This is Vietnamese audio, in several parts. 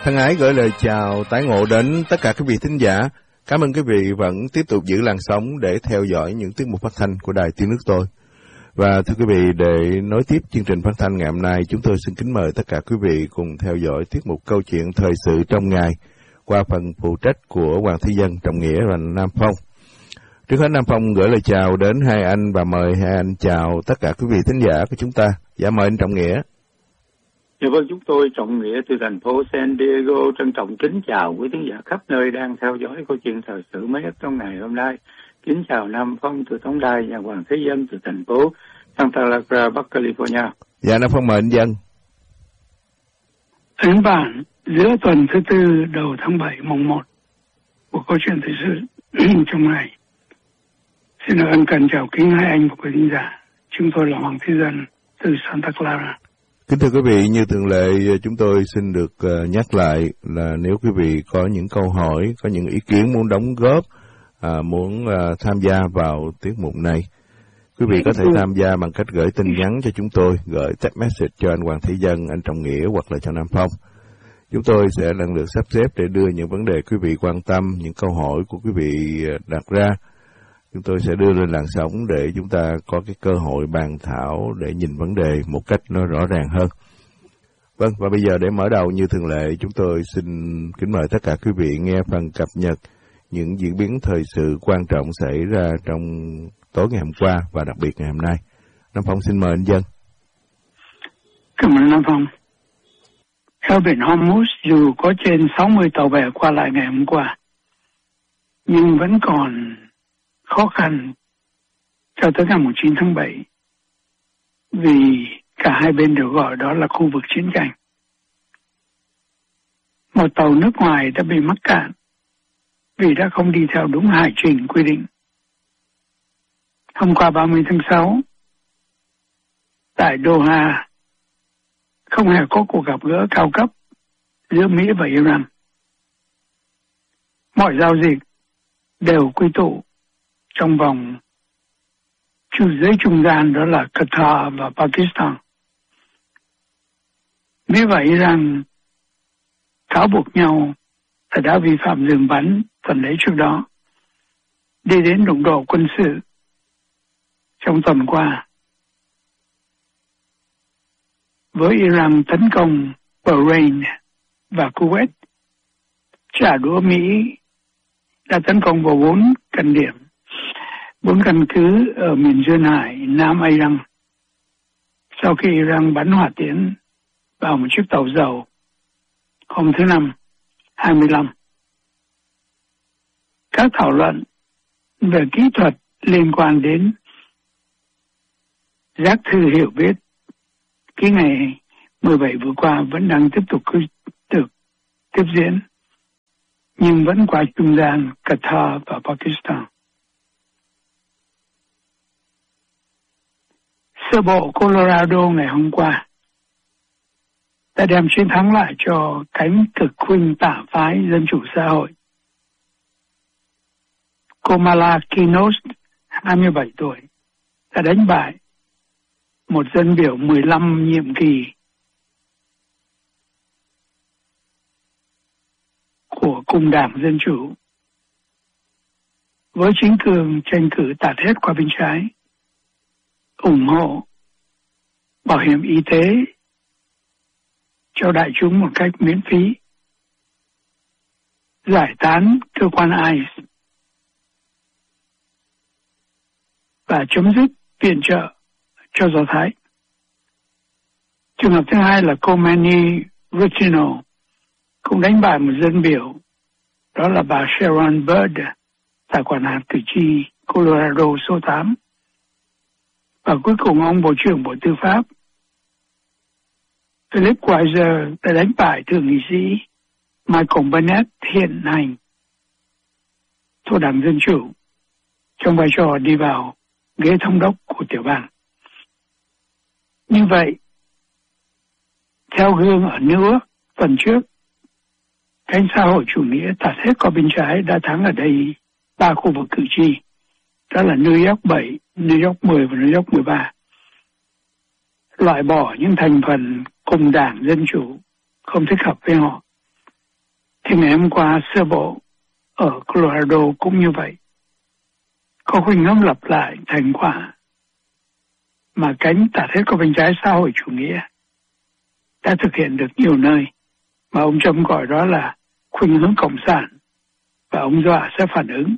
Thân ái gửi lời chào tái ngộ đến tất cả quý vị thính giả. Cảm ơn quý vị vẫn tiếp tục giữ làn sóng để theo dõi những tiết mục phát thanh của Đài Tiếng Nước Tôi. Và thưa quý vị, để nối tiếp chương trình phát thanh ngày hôm nay, chúng tôi xin kính mời tất cả quý vị cùng theo dõi tiết mục câu chuyện thời sự trong ngày qua phần phụ trách của Hoàng Thế Dân, Trọng Nghĩa và Nam Phong. Trước hết Nam Phong gửi lời chào đến hai anh và mời hai anh chào tất cả quý vị thính giả của chúng ta. Dạ mời anh Trọng Nghĩa. Dạ vâng, chúng tôi Trọng Nghĩa từ thành phố San Diego trân trọng kính chào quý khán giả khắp nơi đang theo dõi câu chuyện thời sự mới nhất trong ngày hôm nay. Kính chào Nam Phong từ tổng đài và Hoàng Thế Dân từ thành phố Santa Clara, Bắc California. Dạ Nam Phong mời anh Dân. Thưa bạn, giữa tuần thứ tư đầu tháng 7 mùng 1 của câu chuyện thời sự trong ngày, xin được ân cần chào kính hai anh và quý khán giả. Chúng tôi là Hoàng Thế Dân từ Santa Clara. Kính thưa quý vị, như thường lệ chúng tôi xin được nhắc lại là nếu quý vị có những câu hỏi, có những ý kiến muốn đóng góp, muốn tham gia vào tiết mục này, quý vị có thể tham gia bằng cách gửi tin nhắn cho chúng tôi, gửi text message cho anh Hoàng Thế Dân, anh Trọng Nghĩa hoặc là cho Nam Phong. Chúng tôi sẽ lần lượt sắp xếp để đưa những vấn đề quý vị quan tâm, những câu hỏi của quý vị đặt ra. Chúng tôi sẽ đưa lên làn sóng để chúng ta có cái cơ hội bàn thảo để nhìn vấn đề một cách nó rõ ràng hơn. Vâng, và bây giờ để mở đầu như thường lệ, chúng tôi xin kính mời tất cả quý vị nghe phần cập nhật những diễn biến thời sự quan trọng xảy ra trong tối ngày hôm qua và đặc biệt ngày hôm nay. Nam Phong xin mời anh Dân. Cảm ơn Nam Phong. Eo biển Hormuz dù có trên 60 tàu bè qua lại ngày hôm qua, nhưng vẫn còn khó khăn cho tới ngày 9 tháng 7 vì cả hai bên đều gọi đó là khu vực chiến tranh. Một tàu nước ngoài đã bị mắc cạn vì đã không đi theo đúng hải trình quy định. Hôm qua 30 tháng 6, tại Doha, không hề có cuộc gặp gỡ cao cấp giữa Mỹ và Iran. Mọi giao dịch đều quy tụ trong vòng dưới trung gian, đó là Qatar và Pakistan. Mỹ và Iran cáo buộc nhau là đã vi phạm dừng bắn tuần lễ trước đó, đi đến đụng độ quân sự trong tuần qua, với Iran tấn công Bahrain và Kuwait. Trả đũa Mỹ đã tấn công vào 4 căn cứ ở miền Duyên Hải, Nam Iran, sau khi Iran bắn hỏa tiễn vào một chiếc tàu dầu hôm thứ Năm 25. Các thảo luận về kỹ thuật liên quan đến giác thư hiểu biết ký ngày 17 vừa qua vẫn đang tiếp tục tiếp diễn, nhưng vẫn qua trung gian Qatar và Pakistan. Sơ bộ Colorado ngày hôm qua đã đem chiến thắng lại cho cánh cực khuynh tả phái Dân chủ xã hội. Kamala Kinos, 27 tuổi, đã đánh bại một dân biểu 15 nhiệm kỳ của Cung đảng Dân chủ, với chính cường tranh cử tạt hết qua bên trái, ủng hộ bảo hiểm y tế cho đại chúng một cách miễn phí, giải tán cơ quan ICE và chấm dứt viện trợ cho Do Thái. Trường hợp thứ hai là Komani Rutino cũng đánh bại một dân biểu, đó là bà Sharon Bird, tại quản hạt cử tri Colorado số 8. Và cuối cùng ông Bộ trưởng Bộ Tư pháp Philip Weiser đã đánh bại thượng nghị sĩ Michael Bennet hiện hành thuộc Đảng Dân Chủ trong vai trò đi vào ghế thống đốc của tiểu bang. Như vậy, theo gương ở New York tuần trước, cánh xã hội chủ nghĩa tạt hết qua bên trái đã thắng ở đây 3 khu vực cử tri, đó là New York 7, New York 10 và New York 13. Loại bỏ những thành phần cùng đảng Dân chủ không thích hợp với họ Thì ngày hôm qua sơ bộ ở Colorado cũng như vậy. Có khuynh hướng lặp lại thành quả mà cánh tả thiết của bên trái xã hội chủ nghĩa đã thực hiện được nhiều nơi, mà ông Trump gọi đó là khuynh hướng cộng sản, và ông dọa sẽ phản ứng.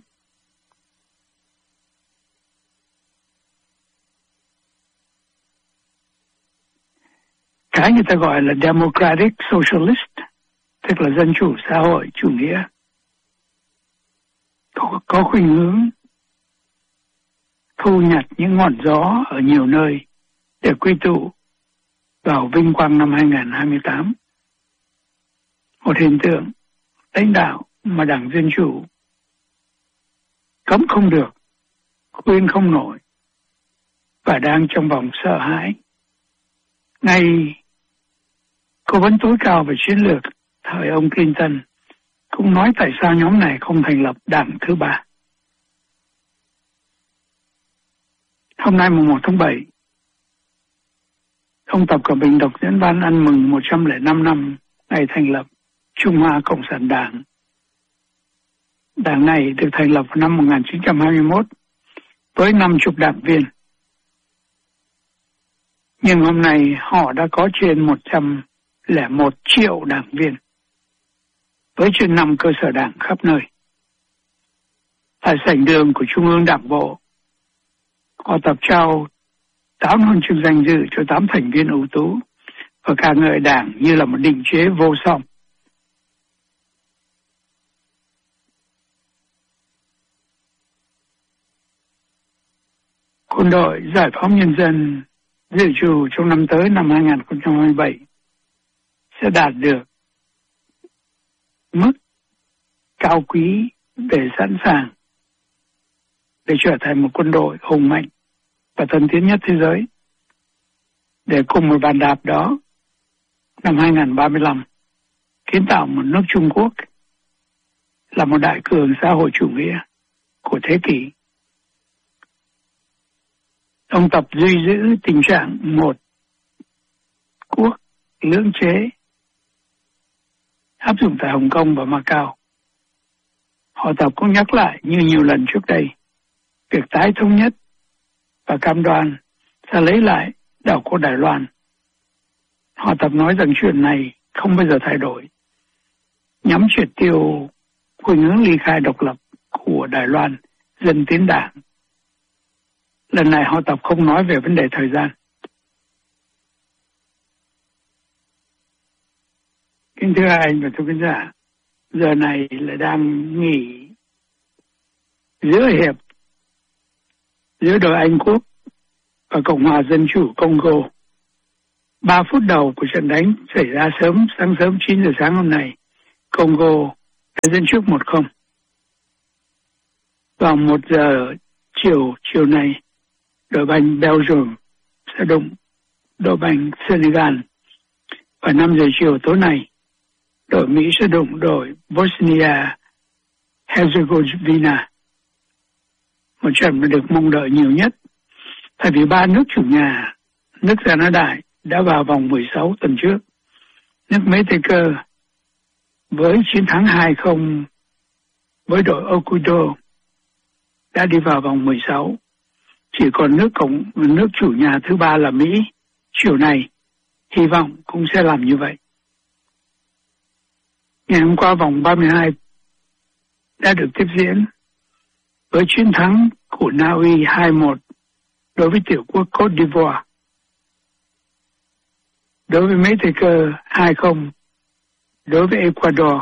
Cái người ta gọi là Democratic Socialist, tức là dân chủ xã hội chủ nghĩa, có khuynh hướng thu nhặt những ngọn gió ở nhiều nơi để quy tụ vào vinh quang năm 2028. Một hiện tượng lãnh đạo mà Đảng Dân Chủ cấm không được, khuyên không nổi, và đang trong vòng sợ hãi. Ngay cố vấn tối cao về chiến lược thời ông Clinton cũng nói tại sao nhóm này không thành lập đảng thứ ba. Hôm nay mùng 1 tháng 7, ông Tập Cận Bình đọc diễn văn ăn mừng 105 năm ngày thành lập Trung Hoa Cộng sản Đảng. Đảng này được thành lập vào năm 1921 với 50 đảng viên. Nhưng hôm nay họ đã có trên 101 triệu đảng viên, với trên 5 cơ sở đảng khắp nơi. Tại sảnh đường của Trung ương Đảng bộ, họ tập trao 8 huân chương danh dự cho 8 thành viên ưu tú và ca ngợi đảng như là một định chế vô song. Quân đội Giải phóng Nhân dân dự trù trong năm tới, năm 2027, sẽ đạt được mức cao quý để sẵn sàng để trở thành một quân đội hùng mạnh và tân tiến nhất thế giới. Để cùng một bàn đạp đó, năm 2035, kiến tạo một nước Trung Quốc là một đại cường xã hội chủ nghĩa của thế kỷ. Ông Tập duy giữ tình trạng một quốc lưỡng chế áp dụng tại Hồng Kông và Macau. Họ Tập cũng nhắc lại như nhiều lần trước đây việc tái thống nhất và cam đoan sẽ lấy lại đảo quốc Đài Loan. Họ Tập nói rằng chuyện này không bao giờ thay đổi, nhắm triệt tiêu khuynh hướng ly khai độc lập của Đài Loan dân tiến đảng. Lần này họ Tập không nói về vấn đề thời gian. Kính thưa anh và thưa quý giả, giờ này lại đang nghỉ giữa hiệp giữa đội Anh Quốc và Cộng hòa Dân chủ Congo. 3 phút đầu của trận đánh xảy ra sáng sớm 9 giờ sáng hôm nay, Congo đã dẫn trước 1-0. Vào 1 giờ chiều nay, đội banh Belgium sẽ đụng đội banh Senegal. Và 5 giờ chiều tối nay, đội Mỹ sẽ đụng đội Bosnia-Herzegovina. Một trận mà được mong đợi nhiều nhất, tại vì 3 nước chủ nhà, nước Gia Nã Đại đã vào vòng 16 tuần trước. Nước Mexico với chiến thắng 2-0 với đội Ecuador đã đi vào vòng 16. Chỉ còn nước chủ nhà thứ 3 là Mỹ. Chiều nay hy vọng cũng sẽ làm như vậy. Ngày hôm qua vòng 32 đã được tiếp diễn với chiến thắng của Na Uy 2-1 đối với tiểu quốc Côte d'Ivoire. Đối với Mexico 2-0 đối với Ecuador,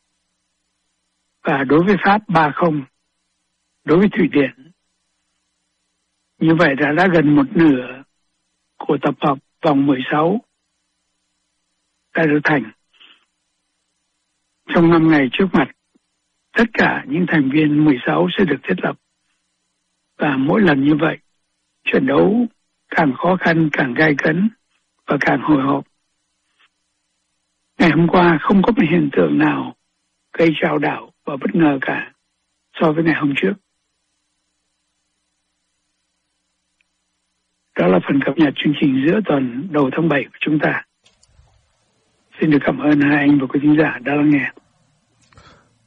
và đối với Pháp 3-0 đối với Thụy Điển. Như vậy đã gần một nửa của tập hợp vòng 16 đã được thành. Trong 5 ngày trước mặt, tất cả những thành viên 16 sẽ được thiết lập. Và mỗi lần như vậy, trận đấu càng khó khăn, càng gay cấn và càng hồi hộp. Ngày hôm qua không có một hiện tượng nào gây chao đảo và bất ngờ cả so với ngày hôm trước. Đó là phần cập nhật chương trình giữa tuần đầu tháng 7 của chúng ta. Xin được cảm ơn hai anh và quý khán giả đã lắng nghe.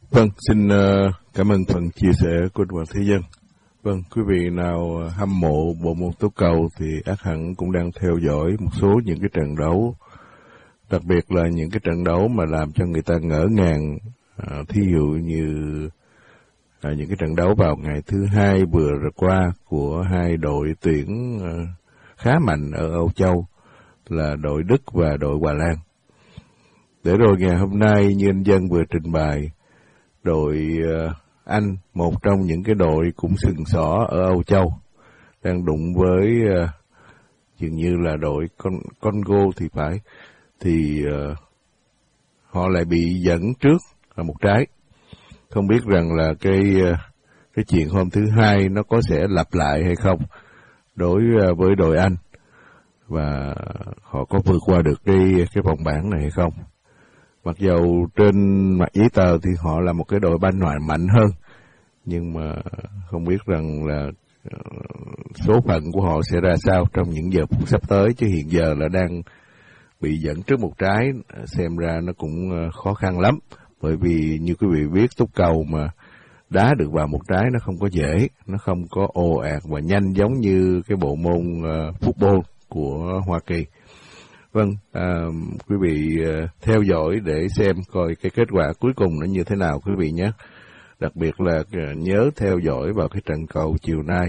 Vâng, xin cảm ơn phần chia sẻ của Anh Hoàng Thế Dân. Vâng, quý vị nào hâm mộ bộ môn tố cầu thì ắt hẳn cũng đang theo dõi một số những cái trận đấu, đặc biệt là những cái trận đấu mà làm cho người ta ngỡ ngàng, thí dụ như những cái trận đấu vào ngày thứ Hai vừa qua của hai đội tuyển khá mạnh ở Âu Châu là đội Đức và đội Hà Lan. Để rồi ngày hôm nay như anh Dân vừa trình bày, đội Anh, một trong những cái đội cũng sừng sỏ ở Âu Châu, đang đụng với dường như là đội Congo thì phải, thì họ lại bị dẫn trước là một trái. Không biết rằng là cái chuyện hôm thứ Hai nó có sẽ lặp lại hay không đối với đội Anh, và họ có vượt qua được cái vòng bảng này hay không. Mặc dầu trên mặt giấy tờ thì họ là một cái đội banh mạnh hơn, nhưng mà không biết rằng là số phận của họ sẽ ra sao trong những giờ phút sắp tới, chứ hiện giờ là đang bị dẫn trước một trái, xem ra nó cũng khó khăn lắm. Bởi vì như quý vị biết, túc cầu mà đá được vào một trái nó không có dễ, nó không có ồ ạt và nhanh giống như cái bộ môn football của Hoa Kỳ. Vâng, quý vị theo dõi để xem coi cái kết quả cuối cùng nó như thế nào quý vị nhé. Đặc biệt là nhớ theo dõi vào cái trận cầu chiều nay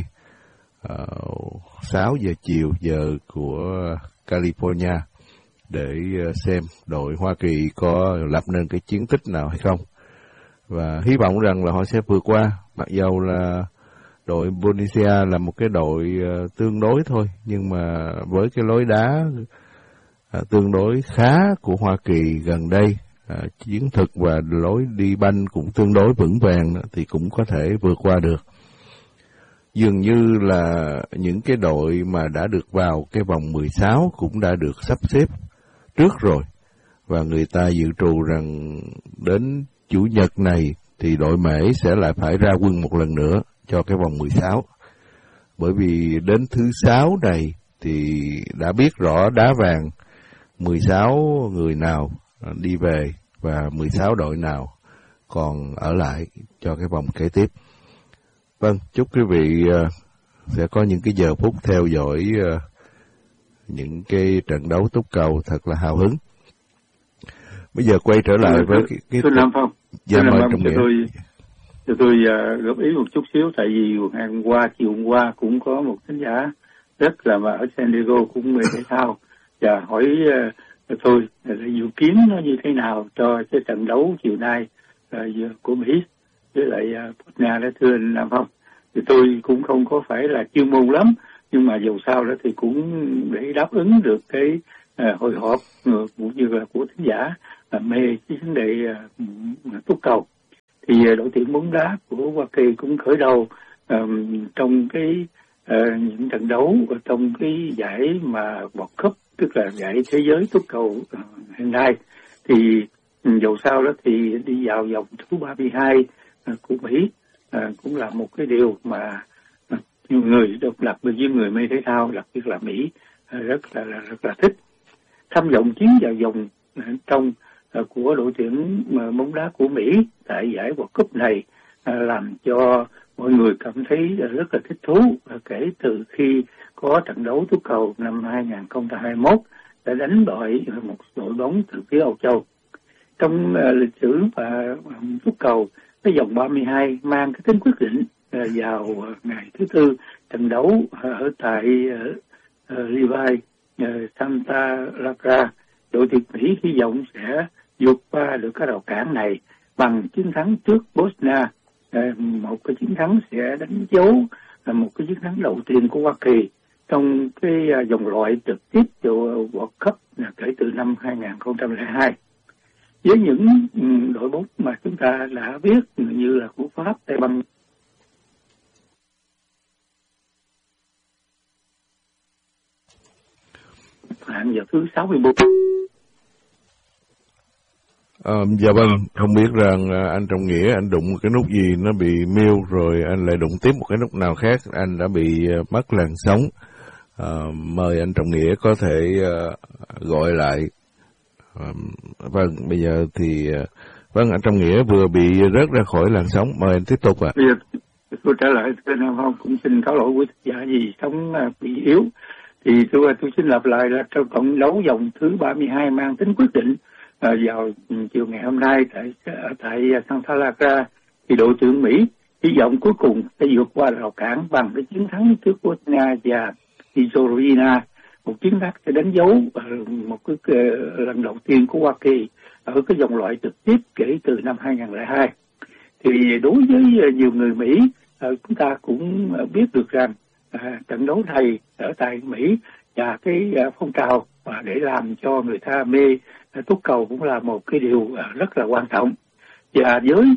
6 giờ chiều giờ của California để xem đội Hoa Kỳ có lập nên cái chiến tích nào hay không. Và hy vọng rằng là họ sẽ vượt qua, mặc dầu là đội Indonesia là một cái đội tương đối thôi, nhưng mà với cái lối đá tương đối khá của Hoa Kỳ gần đây, chiến thuật và lối đi banh cũng tương đối vững vàng thì cũng có thể vượt qua được. Dường như là những cái đội mà đã được vào cái vòng 16 cũng đã được sắp xếp trước rồi, và người ta dự trù rằng đến Chủ nhật này thì đội Mễ sẽ lại phải ra quân một lần nữa cho cái vòng 16. Bởi vì đến thứ 6 này thì đã biết rõ đá vàng 16 người nào đi về và 16 đội nào còn ở lại cho cái vòng kế tiếp. Vâng, chúc quý vị sẽ có những cái giờ phút theo dõi những cái trận đấu túc cầu thật là hào hứng. Bây giờ quay trở lại với cái Nam Phong. Dạ, mời Trọng Nghĩa. Cho tôi góp ý một chút xíu, tại vì chiều hôm qua cũng có một khán giả rất là mà ở San Diego cũng mê thể thao và hỏi tôi là dự kiến nó như thế nào cho cái trận đấu chiều nay của Mỹ với lại Nga đó, thưa anh Nam Phong. Thì tôi cũng không có phải là chuyên môn lắm, nhưng mà dù sao đó thì cũng để đáp ứng được cái hồi hộp cũng như là của thính giả mê cái vấn đề túc cầu. Thì đội tuyển bóng đá của Hoa Kỳ cũng khởi đầu trong cái những trận đấu trong cái giải mà World Cup, tức là giải thế giới túc cầu hiện nay. Thì dù sao đó thì đi vào vòng thứ 32 của Mỹ cũng là một cái điều mà nhiều người độc lập với người mê thể thao, đặc biệt là Mỹ rất là thích. Tham vọng chiến vào vòng trong của đội tuyển bóng đá của Mỹ tại giải World Cup này làm cho mọi người cảm thấy rất là thích thú, kể từ khi có trận đấu túc cầu năm 2021 đã đánh bại một đội bóng từ phía Âu Châu. Trong lịch sử và túc cầu, cái vòng 32 mang cái tính quyết định vào ngày thứ Tư. Trận đấu ở tại Levi, Santa Clara, đội tuyển Mỹ hy vọng sẽ vượt qua được cái rào cản này bằng chiến thắng trước Bosnia. Một cái chiến thắng sẽ đánh dấu là một cái chiến thắng đầu tiên của Hoa Kỳ trong cái vòng loại trực tiếp của World Cup kể từ năm 2002. Với những đội bóng mà chúng ta đã biết như là của Pháp, Tây Ban hạn vào thứ 64. Dạ vâng, không biết rằng anh Trọng Nghĩa anh đụng cái nút gì nó bị mute rồi anh lại đụng tiếp một cái nút nào khác, anh đã bị mất làn sóng. Mời anh Trọng Nghĩa có thể gọi lại. Vâng, bây giờ thì Vâng, anh Trọng Nghĩa vừa bị rớt ra khỏi làn sóng, mời anh tiếp tục ạ. Bây giờ tôi trả lời thưa Nam Phong, cũng xin cáo lỗi quý thính giả vì sóng bị yếu. Thì tôi xin lặp lại là trong trận đấu vòng thứ 32 mang tính quyết định vào chiều ngày hôm nay tại Santa Clara, thì đội tuyển Mỹ hy vọng cuối cùng sẽ vượt qua rào cản bằng cái chiến thắng trước Bosnia và Herzegovina, một chiến thắng sẽ đánh dấu một cái lần đầu tiên của Hoa Kỳ ở cái vòng loại trực tiếp kể từ năm 2002. Thì đối với nhiều người Mỹ, chúng ta cũng biết được rằng trận đấu này ở tại Mỹ và cái phong trào để làm cho người ta mê túc cầu cũng là một cái điều rất là quan trọng. Và với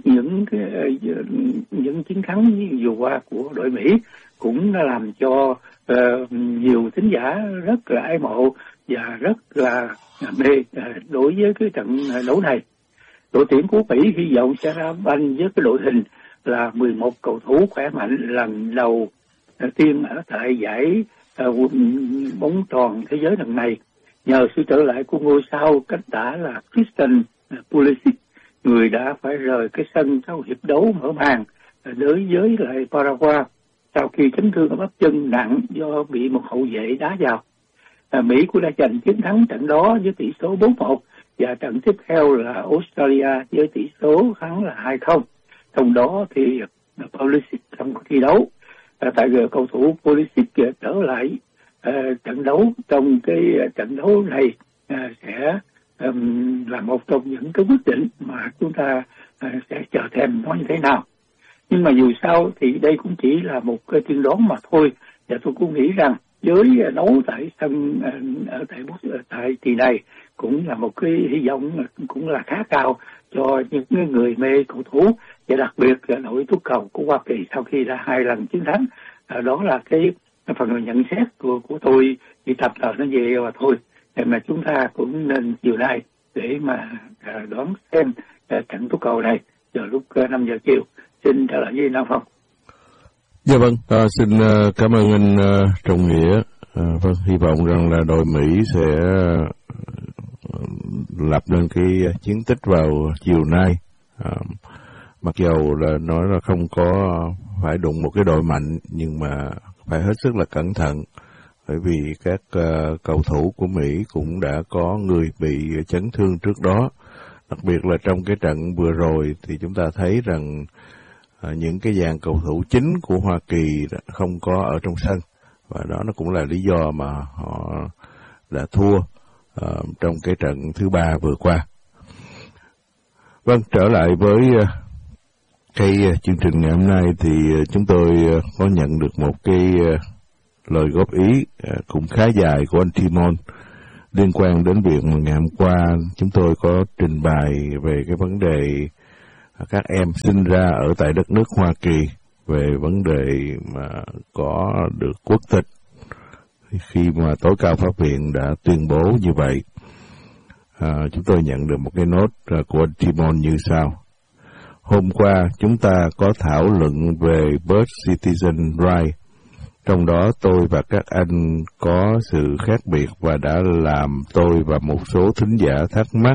những chiến thắng vừa qua của đội Mỹ cũng làm cho nhiều thính giả rất là ái mộ và rất là mê đối với cái trận đấu này. Đội tuyển của Mỹ hy vọng sẽ ra banh với cái đội hình là 11 cầu thủ khỏe mạnh lần đầu tiên ở tại giải bóng tròn thế giới lần này, nhờ sự trở lại của ngôi sao cánh tả là Christian Pulisic, người đã phải rời cái sân sau hiệp đấu mở màn đối với lại Paraguay sau khi chấn thương ở bắp chân nặng do bị một hậu vệ đá vào. Mỹ cũng đã giành chiến thắng trận đó với tỷ số 4-1, và trận tiếp theo là Australia với tỷ số thắng là 2-0. Trong đó thì Pulisic không có thi đấu. Tại giờ cầu thủ Pulisic trở lại trận đấu trong cái trận đấu này sẽ là một trong những cái quyết định mà chúng ta sẽ chờ thêm nó như thế nào. Nhưng mà dù sao thì đây cũng chỉ là một cái tiên đoán mà thôi, và tôi cũng nghĩ rằng với đấu tại sân ở tại kỳ này cũng là một cái hy vọng cũng là khá cao cho những người mê cầu thủ, và đặc biệt là đội túc cầu của Hoa Kỳ sau khi đã 2 lần chiến thắng. Đó là cái phần nhận xét của tôi đi tập tờ nó về và thôi, mà chúng ta cũng nên chiều nay để mà đón xem trận túc cầu này vào lúc 5 giờ chiều. Xin trả lời với Nam Phong. Dạ vâng, xin cảm ơn anh Trọng Nghĩa. Vâng, hy vọng rằng là đội Mỹ sẽ lập nên cái chiến tích vào chiều nay. Mặc dầu là nói là không có phải đụng một cái đội mạnh, nhưng mà phải hết sức là cẩn thận, bởi vì các cầu thủ của Mỹ cũng đã có người bị chấn thương trước đó. Đặc biệt là trong cái trận vừa rồi thì chúng ta thấy rằng những cái dàn cầu thủ chính của Hoa Kỳ không có ở trong sân, và đó nó cũng là lý do mà họ đã thua trong cái trận thứ 3 vừa qua. Vâng, trở lại với cái chương trình ngày hôm nay thì chúng tôi có nhận được một cái lời góp ý cũng khá dài của anh Timon liên quan đến việc mà ngày hôm qua chúng tôi có trình bày về cái vấn đề các em sinh ra ở tại đất nước Hoa Kỳ, về vấn đề mà có được quốc tịch khi mà tối cao pháp viện đã tuyên bố như vậy. Chúng tôi nhận được một cái nốt của anh Timon như sau. Hôm qua chúng ta có thảo luận về Birth Citizen Right, trong đó tôi và các anh có sự khác biệt và đã làm tôi và một số thính giả thắc mắc